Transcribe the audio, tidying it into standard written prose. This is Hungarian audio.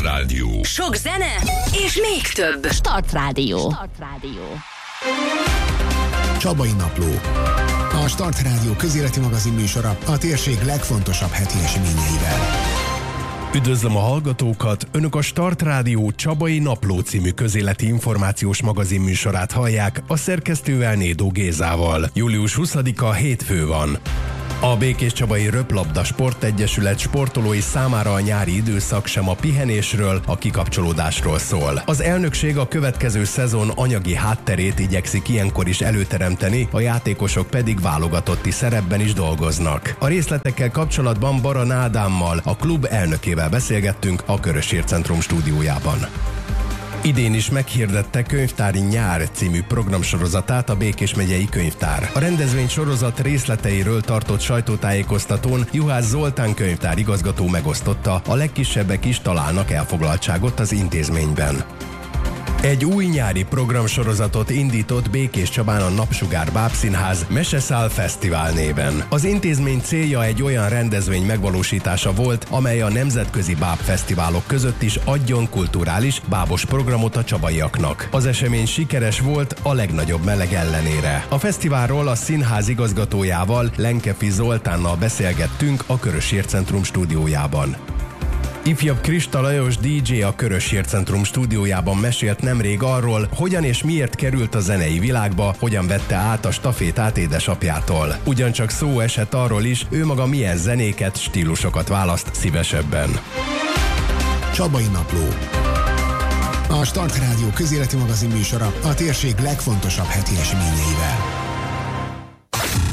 Rádió. Sok zene és még több. Start Rádió. Csabai Napló. A Start Rádió közéleti magazin műsora a térség legfontosabb heti eseményeivel. Üdvözlöm a hallgatókat! Önök a Start Rádió Csabai Napló című közéleti információs magazin műsorát hallják a szerkesztővel, Nédó Gézával. Július 20-a hétfő van. A Békéscsabai Röplabda Sportegyesület sportolói számára a nyári időszak sem a pihenésről, a kikapcsolódásról szól. Az elnökség a következő szezon anyagi hátterét igyekszik ilyenkor is előteremteni, a játékosok pedig válogatotti szerepben is dolgoznak. A részletekkel kapcsolatban Baran Ádámmal, a klub elnökével beszélgettünk a Körös Centrum stúdiójában. Idén is meghirdette Könyvtári Nyár című programsorozatát a Békés megyei könyvtár. A rendezvény sorozat részleteiről tartott sajtótájékoztatón Juhász Zoltán könyvtár igazgató megosztotta, a legkisebbek is találnak elfoglaltságot az intézményben. Egy új nyári programsorozatot indított Békéscsabán a Napsugár Bábszínház Meseszál Fesztivál néven. Az intézmény célja egy olyan rendezvény megvalósítása volt, amely a nemzetközi bábfesztiválok között is adjon kulturális bábos programot a csabaiaknak. Az esemény sikeres volt a legnagyobb meleg ellenére. A fesztiválról a színház igazgatójával, Lenkefi Zoltánnal beszélgettünk a Körös Centrum stúdiójában. Ifjabb Krista Lajos DJ a Körös Centrum stúdiójában mesélt nemrég arról, hogyan és miért került a zenei világba, hogyan vette át a stafétát édesapjától. Ugyancsak szó esett arról is, ő maga milyen zenéket, stílusokat választ szívesebben. Csabai Napló. A Start Rádió közéleti magazin műsora a térség legfontosabb heti eseményeivel.